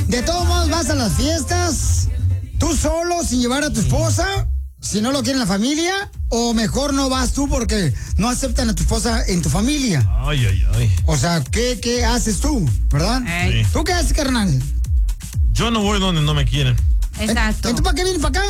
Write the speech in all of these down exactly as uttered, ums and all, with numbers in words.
De todos modos, vas a las fiestas, tú solo, sin llevar a tu esposa, si no lo quiere la familia, o mejor no vas tú porque no aceptan a tu esposa en tu familia. Ay, ay, ay. O sea, ¿qué, qué haces tú, verdad? Sí. ¿Tú qué haces, carnal? Yo no voy donde no me quieren. Exacto. ¿Entonces para qué vienes para acá?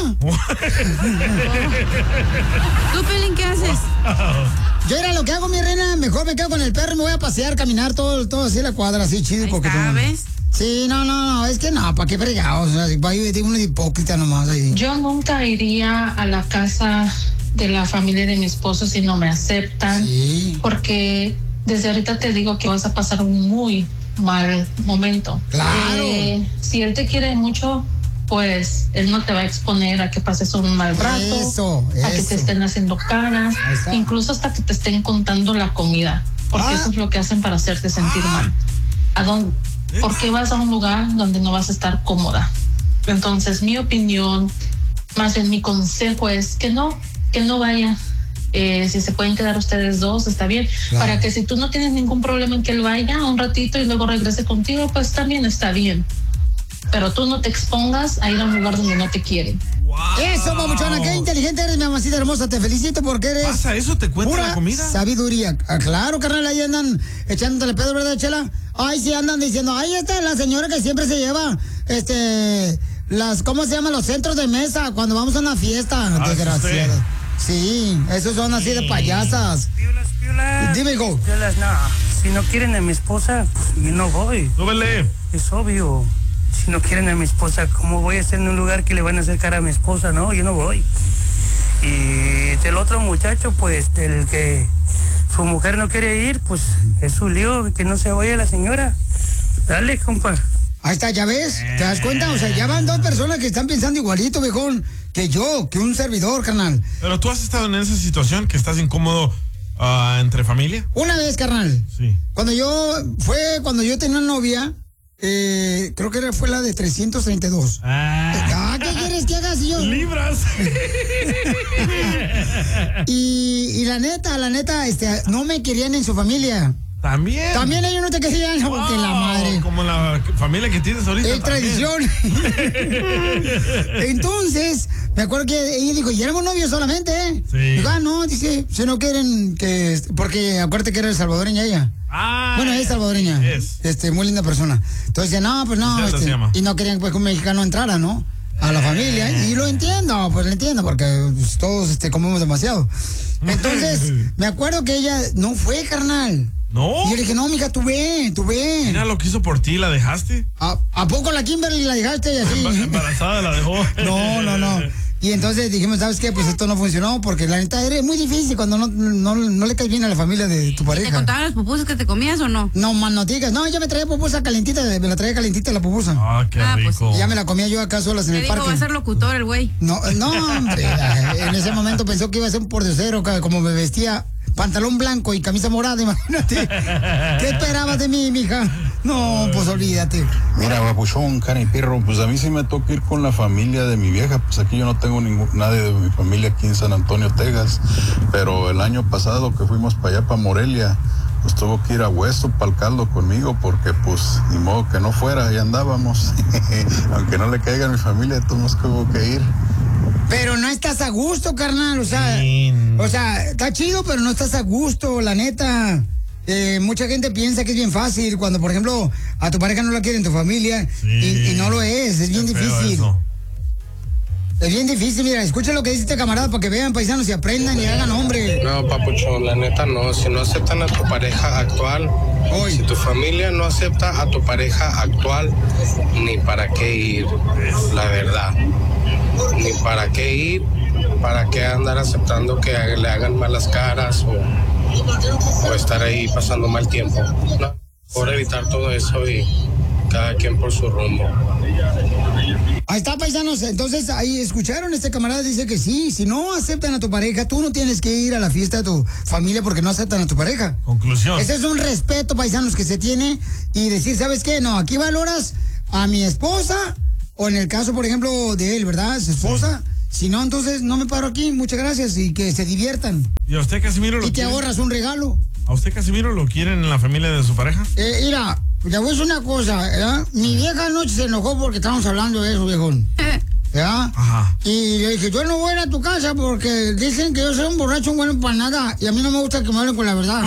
¿Tú, Pelín, qué haces? Yo era lo que hago, mi reina, mejor me quedo con el perro y me voy a pasear, caminar todo, todo así la cuadra, así chido. Ahí porque está, ¿ves? Sí, no, no, no, es que no, ¿para qué fregados? O sea, tengo una hipócrita nomás ahí. Yo nunca iría a la casa de la familia de mi esposo si no me aceptan, sí. Porque desde ahorita te digo que vas a pasar un muy mal momento. Claro. Eh, si él te quiere mucho, pues él no te va a exponer a que pases un mal rato, Eso, a que eso. te estén haciendo caras, incluso hasta que te estén contando la comida, porque Ah. eso es lo que hacen para hacerte sentir mal. ¿A dónde? ¿Por qué vas a un lugar donde no vas a estar cómoda? Entonces, mi opinión, más bien mi consejo es que no, que no vaya. Eh, si se pueden quedar ustedes dos, está bien. Claro. Para que si tú no tienes ningún problema en que él vaya un ratito y luego regrese contigo, pues también está bien. Pero tú no te expongas a ir a un lugar donde no te quieren. Wow. Eso, babuchona, qué inteligente eres, mi mamacita hermosa. Te felicito porque eres. ¿Pasa eso? ¿Te cuenta pura la comida? sabiduría. Ah, claro, carnal, ahí andan echándole pedo, ¿verdad, Chela? Ay, sí, andan diciendo, ahí está la señora que siempre se lleva, este, las, ¿cómo se llaman? Los centros de mesa cuando vamos a una fiesta. Ah, Desgraciada. Sí, esos son así de payasas. Piolas, piolas. Dime, go. Piolas, no. Si no quieren a mi esposa, yo no voy. Súbele. Es obvio. Si no quieren a mi esposa, ¿cómo voy a estar en un lugar que le van a acercar a mi esposa? No, yo no voy. Y del otro muchacho, pues, del que su mujer no quiere ir, pues, es su lío, que no se vaya la señora. Dale, compa. Ahí está, ¿ya ves? ¿Te das cuenta? O sea, ya van dos personas que están pensando igualito, viejón, que yo, que un servidor, carnal. Pero tú has estado en esa situación que estás incómodo uh, entre familia. Una vez, carnal. Sí. Cuando yo, fue cuando yo tenía una novia, eh, creo que era, fue la de trescientos treinta y dos. Ah. Ah, ¿qué quieres que haga si yo? Libras. y, y la neta, la neta, este, no me querían en su familia. También. También ellos no te querían, no, Wow, que la madre. Como la familia que tienes ahorita. Es tradición. Entonces, me acuerdo que ella dijo, y éramos novios solamente, ¿eh? Sí. Digo, ah, no, dice, si no quieren que... Porque acuérdate que era salvadoreña ella. Ah, Bueno, es salvadoreña. Es. Este, muy linda persona. Entonces, dice, no, pues no. Iselda Este, se llama. y no querían pues, que un mexicano entrara, ¿no? A la familia. Y lo entiendo, pues lo entiendo, porque pues, todos este, comemos demasiado. Entonces, me acuerdo que ella no fue, carnal. No. Y yo le dije, no, mija, tú ve, tú ve. Mira lo que hizo por ti, ¿la dejaste? ¿A, ¿A poco la Kimberly la dejaste y así? Embarazada la dejó. No, no, no. Y entonces dijimos, ¿sabes qué? Pues esto no funcionó porque la neta es muy difícil cuando no, no, no le caes bien a la familia de tu ¿Te pareja. contaban las pupusas que te comías o no? No, man, no digas. No, yo me traía pupusa calentita, me la traía calentita la pupusa. Ah, qué Ah, pues rico. Y ya me la comía yo acá solas en Te el dijo, parque. va a ser locutor el güey. No, no, hombre. En ese momento pensó que iba a ser un pordiosero, como me vestía pantalón blanco y camisa morada, imagínate. ¿Qué esperabas de mí, mija? No, pues olvídate. Mira, babuchón, cara y perro, pues a mí sí me toca ir con la familia de mi vieja, pues aquí yo no tengo ningún, nadie de mi familia aquí en San Antonio, Texas, pero el año pasado que fuimos para allá, para Morelia, pues tuvo que ir a Hueso, para el caldo conmigo, porque pues ni modo que no fuera, ahí andábamos, aunque no le caiga a mi familia, tuvimos que, que ir. Pero no estás a gusto, carnal, o sea, Sí. o sea, está chido, pero no estás a gusto, la neta. Eh, mucha gente piensa que es bien fácil cuando, por ejemplo, a tu pareja no la quiere en tu familia Sí. y, y no lo es, es bien Qué feo difícil. eso. Es bien difícil, mira, escucha lo que dice este camarada para que vean, paisanos, y aprendan y hagan hombre. No, papucho, la neta no. Si no aceptan a tu pareja actual, Hoy. si tu familia no acepta a tu pareja actual, ni para qué ir, la verdad. Ni para qué ir, para qué andar aceptando que le hagan malas caras o, o estar ahí pasando mal tiempo. No, por evitar todo eso y cada quien por su rumbo. Ahí está, paisanos. Entonces, ahí escucharon, este camarada dice que sí, si no aceptan a tu pareja, tú no tienes que ir a la fiesta de tu familia porque no aceptan a tu pareja. Conclusión. Ese es un respeto, paisanos, que se tiene y decir, ¿sabes qué? No, aquí valoras a mi esposa o en el caso, por ejemplo, de él, ¿verdad? Su esposa. Sí. Si no, entonces no me paro aquí. Muchas gracias y que se diviertan. ¿Y a usted, Casimiro, lo Y te quieren? ahorras un regalo. ¿A usted, Casimiro, lo quieren en la familia de su pareja? Eh, mira, Pues te voy a decir una cosa, ¿verdad? Mi vieja anoche se enojó porque estábamos hablando de eso, viejón. ¿Verdad? Ajá. Y le dije, yo no voy a ir a tu casa porque dicen que yo soy un borracho bueno para nada y a mí no me gusta que me hablen con la verdad.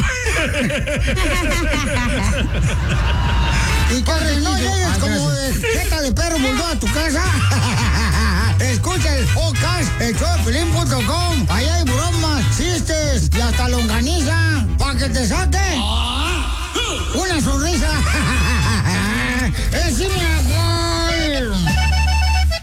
Y para que no llegues como de jeta de perro bulldog a tu casa, escucha el podcast, el show de Piolín punto com. Allá hay bromas, chistes y hasta longaniza para que te saque una